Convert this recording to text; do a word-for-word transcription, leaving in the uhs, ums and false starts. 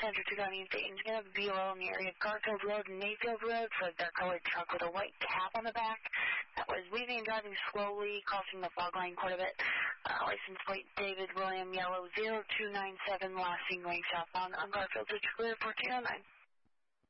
Center two County Interstate. It's going to be below in the area of Garfield Road and Mayfield Road for a dark-colored truck with a white cap on the back that was weaving and driving slowly, crossing the fog line quite a bit. Uh, license plate David William Yellow zero two nine seven, last seen going southbound on Garfield to clear fourteen oh nine.